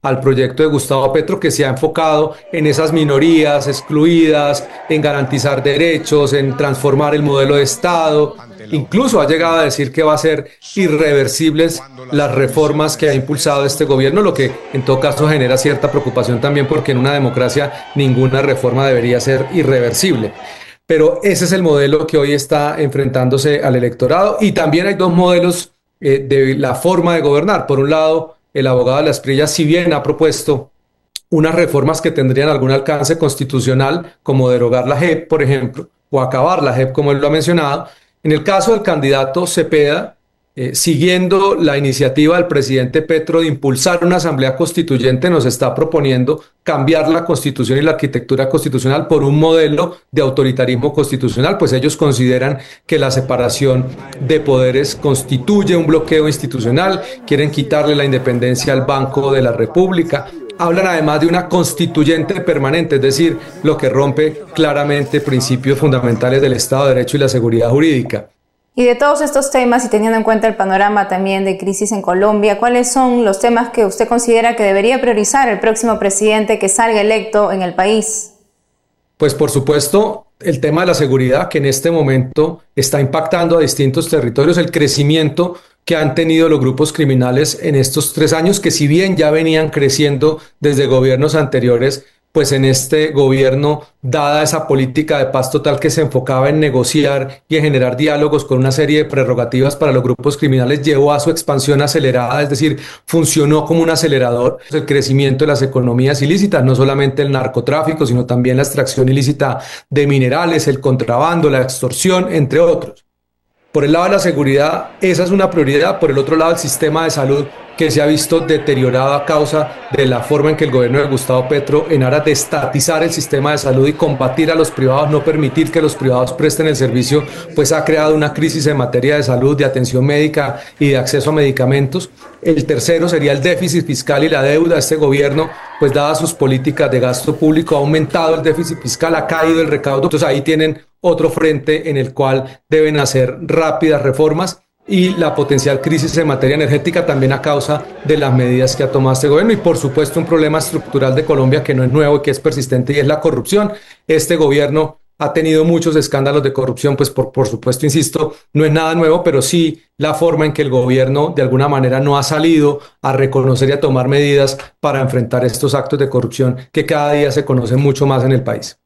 al proyecto de Gustavo Petro, que se ha enfocado en esas minorías excluidas, en garantizar derechos, en transformar el modelo de Estado. Incluso ha llegado a decir que va a ser irreversibles las reformas que ha impulsado este gobierno, lo que en todo caso genera cierta preocupación también, porque en una democracia ninguna reforma debería ser irreversible. Pero ese es el modelo que hoy está enfrentándose al electorado, y también hay dos modelos de la forma de gobernar. Por un lado, el abogado de las Asprilla, si bien ha propuesto unas reformas que tendrían algún alcance constitucional, como derogar la JEP, por ejemplo, o acabar la JEP, como él lo ha mencionado, en el caso del candidato Cepeda, siguiendo la iniciativa del presidente Petro de impulsar una asamblea constituyente, nos está proponiendo cambiar la constitución y la arquitectura constitucional por un modelo de autoritarismo constitucional, pues ellos consideran que la separación de poderes constituye un bloqueo institucional, quieren quitarle la independencia al Banco de la República. Hablan además de una constituyente permanente, es decir, lo que rompe claramente principios fundamentales del Estado de Derecho y la seguridad jurídica. Y de todos estos temas, y teniendo en cuenta el panorama también de crisis en Colombia, ¿cuáles son los temas que usted considera que debería priorizar el próximo presidente que salga electo en el país? Pues por supuesto, el tema de la seguridad, que en este momento está impactando a distintos territorios, el crecimiento que han tenido los grupos criminales en estos 3 años, que si bien ya venían creciendo desde gobiernos anteriores, pues en este gobierno, dada esa política de paz total que se enfocaba en negociar y en generar diálogos con una serie de prerrogativas para los grupos criminales, llevó a su expansión acelerada, es decir, funcionó como un acelerador el crecimiento de las economías ilícitas, no solamente el narcotráfico, sino también la extracción ilícita de minerales, el contrabando, la extorsión, entre otros. Por el lado de la seguridad, esa es una prioridad. Por el otro lado, el sistema de salud, que se ha visto deteriorado a causa de la forma en que el gobierno de Gustavo Petro, en aras de estatizar el sistema de salud y combatir a los privados, no permitir que los privados presten el servicio, pues ha creado una crisis en materia de salud, de atención médica y de acceso a medicamentos. El tercero sería el déficit fiscal y la deuda. Este gobierno, pues dadas sus políticas de gasto público, ha aumentado el déficit fiscal, ha caído el recaudo. Entonces ahí tienen otro frente en el cual deben hacer rápidas reformas, y la potencial crisis en materia energética también a causa de las medidas que ha tomado este gobierno, y por supuesto un problema estructural de Colombia que no es nuevo y que es persistente, y es la corrupción. Este gobierno ha tenido muchos escándalos de corrupción, pues por supuesto, insisto, no es nada nuevo, pero sí la forma en que el gobierno de alguna manera no ha salido a reconocer y a tomar medidas para enfrentar estos actos de corrupción que cada día se conocen mucho más en el país.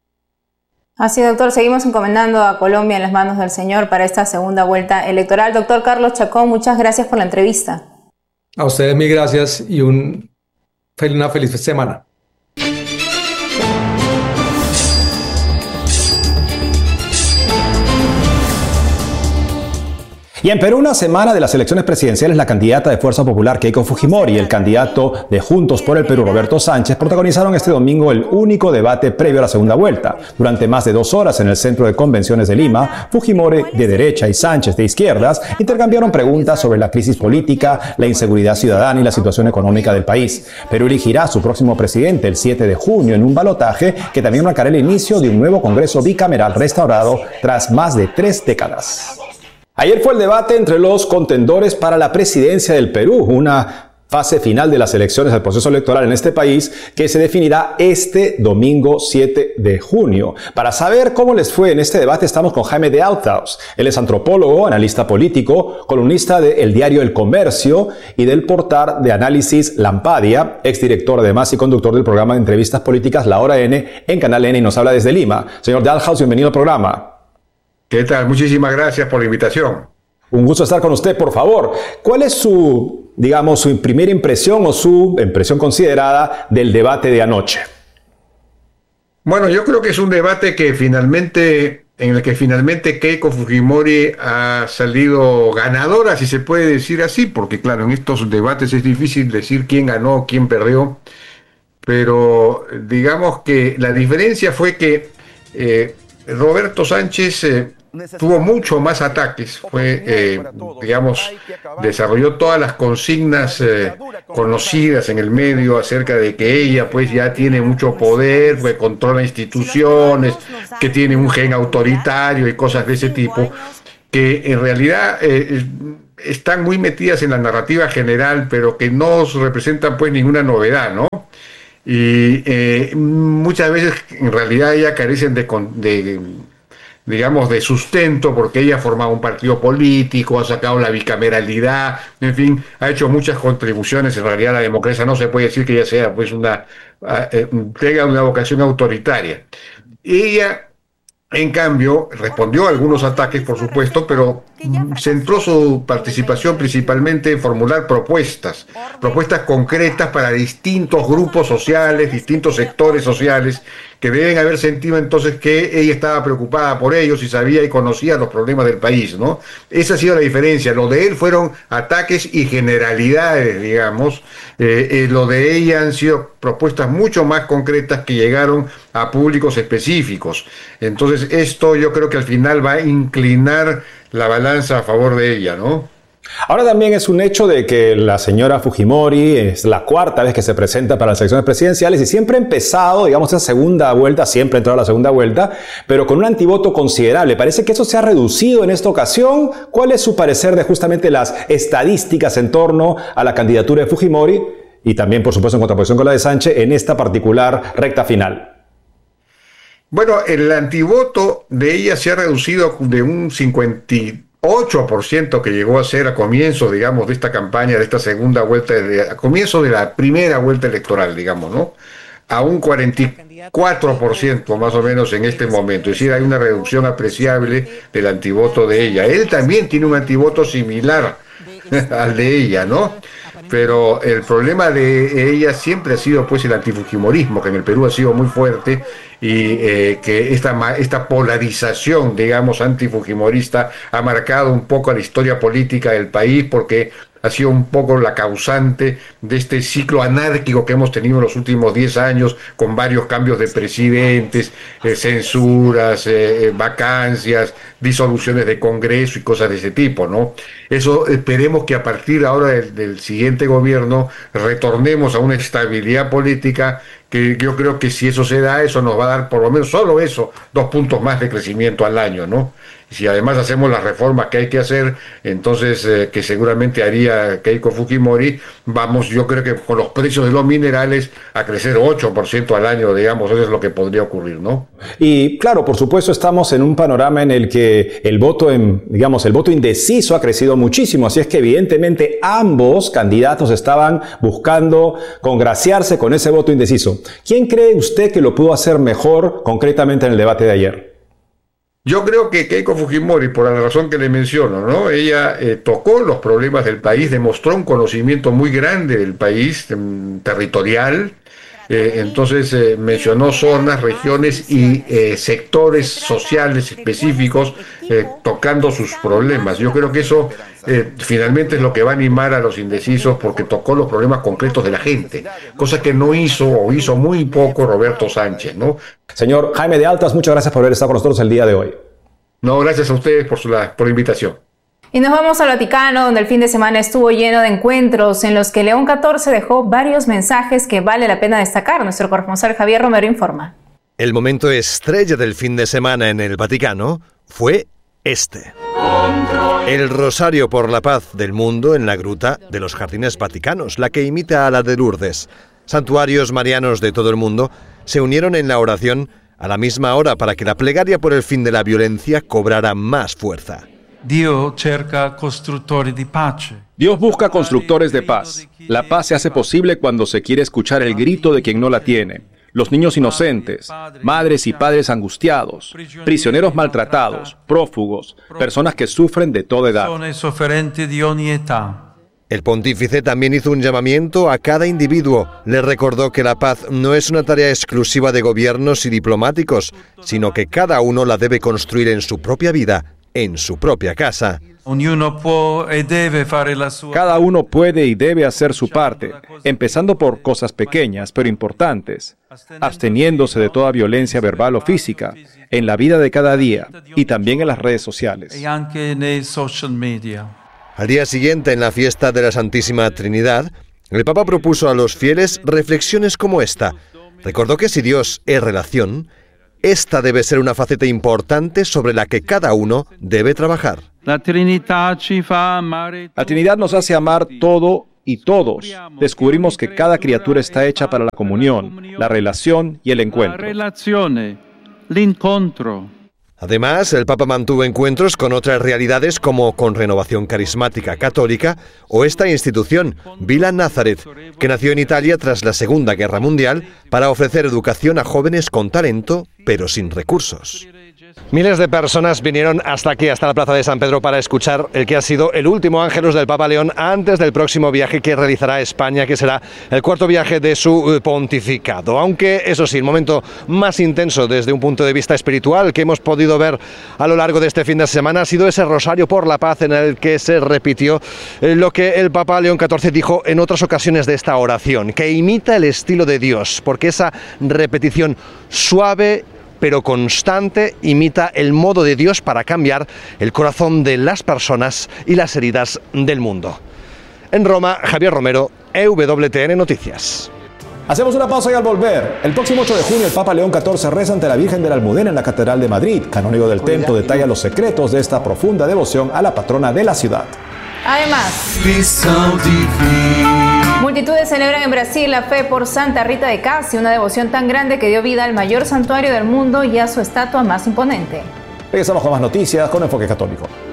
Así, doctor, seguimos encomendando a Colombia en las manos del Señor para esta segunda vuelta electoral. Doctor Carlos Chacón, muchas gracias por la entrevista. A ustedes mil gracias y una feliz semana. Y en Perú, una semana de las elecciones presidenciales, la candidata de Fuerza Popular, Keiko Fujimori, y el candidato de Juntos por el Perú, Roberto Sánchez, protagonizaron este domingo el único debate previo a la segunda vuelta. Durante más de 2 horas en el Centro de Convenciones de Lima, Fujimori de derecha y Sánchez de izquierdas intercambiaron preguntas sobre la crisis política, la inseguridad ciudadana y la situación económica del país. Perú elegirá a su próximo presidente el 7 de junio en un balotaje que también marcará el inicio de un nuevo Congreso bicameral restaurado tras más de 3 décadas. Ayer fue el debate entre los contendores para la presidencia del Perú, una fase final de las elecciones del proceso electoral en este país que se definirá este domingo 7 de junio. Para saber cómo les fue en este debate estamos con Jaime de Althaus. Él es antropólogo, analista político, columnista del diario El Comercio y del portal de análisis Lampadia, exdirector además y conductor del programa de entrevistas políticas La Hora N en Canal N, y nos habla desde Lima. Señor de Althaus, bienvenido al programa. ¿Qué tal? Muchísimas gracias por la invitación. Un gusto estar con usted. Por favor, ¿cuál es su primera impresión o su impresión considerada del debate de anoche? Bueno, yo creo que es un debate en el que finalmente Keiko Fujimori ha salido ganadora, si se puede decir así, porque claro, en estos debates es difícil decir quién ganó, quién perdió, pero digamos que la diferencia fue que Roberto Sánchez tuvo mucho más ataques, desarrolló todas las consignas conocidas en el medio acerca de que ella pues ya tiene mucho poder, pues controla instituciones, que tiene un gen autoritario y cosas de ese tipo, que en realidad están muy metidas en la narrativa general, pero que no representan pues ninguna novedad, ¿no? y muchas veces en realidad ella carecen digamos, de sustento, porque ella ha formado un partido político, ha sacado la bicameralidad, en fin, ha hecho muchas contribuciones. En realidad la democracia no se puede decir que ella sea pues tenga una vocación autoritaria. Ella, en cambio, respondió a algunos ataques, por supuesto, pero centró su participación principalmente en formular propuestas concretas para distintos grupos sociales, distintos sectores sociales, que deben haber sentido entonces que ella estaba preocupada por ellos y sabía y conocía los problemas del país, ¿no? Esa ha sido la diferencia. Lo de él fueron ataques y generalidades, digamos. Lo de ella han sido propuestas mucho más concretas que llegaron a públicos específicos. Entonces esto yo creo que al final va a inclinar la balanza a favor de ella, ¿no? Ahora también es un hecho de que la señora Fujimori es la cuarta vez que se presenta para las elecciones presidenciales y siempre ha empezado, digamos, esa segunda vuelta, siempre ha entrado a la segunda vuelta, pero con un antivoto considerable. Parece que eso se ha reducido en esta ocasión. ¿Cuál es su parecer de justamente las estadísticas en torno a la candidatura de Fujimori y también, por supuesto, en contraposición con la de Sánchez en esta particular recta final? Bueno, el antivoto de ella se ha reducido de un 58% que llegó a ser a comienzo, digamos, de esta campaña, de esta segunda vuelta, a comienzo de la primera vuelta electoral, digamos, ¿no? A un 44% más o menos en este momento. Es decir, hay una reducción apreciable del antivoto de ella. Él también tiene un antivoto similar al de ella, ¿no? Pero el problema de ella siempre ha sido pues el antifujimorismo, que en el Perú ha sido muy fuerte, y que esta polarización, digamos, antifujimorista ha marcado un poco la historia política del país, porque ha sido un poco la causante de este ciclo anárquico que hemos tenido en los últimos 10 años, con varios cambios de presidentes, censuras, vacancias, disoluciones de Congreso y cosas de ese tipo, ¿no? Eso esperemos que a partir ahora del siguiente gobierno retornemos a una estabilidad política, que yo creo que si eso se da, eso nos va a dar por lo menos solo eso, 2 puntos más de crecimiento al año, ¿no? Si además hacemos las reformas que hay que hacer, entonces que seguramente haría Keiko Fujimori, vamos, yo creo que con los precios de los minerales a crecer 8% al año, digamos, eso es lo que podría ocurrir, ¿no? Y claro, por supuesto, estamos en un panorama en el que el voto indeciso ha crecido muchísimo, así es que evidentemente ambos candidatos estaban buscando congraciarse con ese voto indeciso. ¿Quién cree usted que lo pudo hacer mejor concretamente en el debate de ayer? Yo creo que Keiko Fujimori, por la razón que le menciono, ¿no? Ella tocó los problemas del país, demostró un conocimiento muy grande del país, territorial. Entonces mencionó zonas, regiones y sectores sociales específicos tocando sus problemas. Yo creo que eso finalmente es lo que va a animar a los indecisos, porque tocó los problemas concretos de la gente, cosa que no hizo o hizo muy poco Roberto Sánchez, ¿no? Señor Jaime de Altas, muchas gracias por haber estado con nosotros el día de hoy. No, gracias a ustedes por la invitación. Y nos vamos al Vaticano, donde el fin de semana estuvo lleno de encuentros en los que León XIV dejó varios mensajes que vale la pena destacar. Nuestro corresponsal Javier Romero informa. El momento estrella del fin de semana en el Vaticano fue este. El Rosario por la Paz del Mundo en la Gruta de los Jardines Vaticanos, la que imita a la de Lourdes. Santuarios marianos de todo el mundo se unieron en la oración a la misma hora para que la plegaria por el fin de la violencia cobrara más fuerza. Dios busca constructores de paz. La paz se hace posible cuando se quiere escuchar el grito de quien no la tiene. Los niños inocentes, madres y padres angustiados, prisioneros maltratados, prófugos, personas que sufren de toda edad. El pontífice también hizo un llamamiento a cada individuo. Le recordó que la paz no es una tarea exclusiva de gobiernos y diplomáticos, sino que cada uno la debe construir en su propia vida, en su propia casa. Cada uno puede y debe hacer su parte, empezando por cosas pequeñas pero importantes, absteniéndose de toda violencia verbal o física, en la vida de cada día y también en las redes sociales. Al día siguiente, en la fiesta de la Santísima Trinidad, el Papa propuso a los fieles reflexiones como esta. Recordó que si Dios es relación, esta debe ser una faceta importante sobre la que cada uno debe trabajar. La Trinidad nos hace amar todo y todos descubrimos que cada criatura está hecha para la comunión, la relación y el encuentro. Además, el Papa mantuvo encuentros con otras realidades como con Renovación Carismática Católica o esta institución, Villa Nazareth, que nació en Italia tras la Segunda Guerra Mundial para ofrecer educación a jóvenes con talento, pero sin recursos. Miles de personas vinieron hasta aquí, hasta la Plaza de San Pedro, para escuchar el que ha sido el último Ángelus del Papa León antes del próximo viaje que realizará a España, que será el cuarto viaje de su pontificado. Aunque, eso sí, el momento más intenso desde un punto de vista espiritual que hemos podido ver a lo largo de este fin de semana ha sido ese Rosario por la Paz, en el que se repitió lo que el Papa León XIV dijo en otras ocasiones de esta oración, que imita el estilo de Dios, porque esa repetición suave pero constante imita el modo de Dios para cambiar el corazón de las personas y las heridas del mundo. En Roma, Javier Romero, EWTN Noticias. Hacemos una pausa y al volver, el próximo 8 de junio el Papa León XIV reza ante la Virgen de la Almudena en la Catedral de Madrid. Canónigo del Templo detalla los secretos de esta profunda devoción a la patrona de la ciudad. Además, multitudes celebran en Brasil la fe por Santa Rita de Casi, una devoción tan grande que dio vida al mayor santuario del mundo y a su estatua más imponente. Regresamos con más noticias con Enfoque Católico.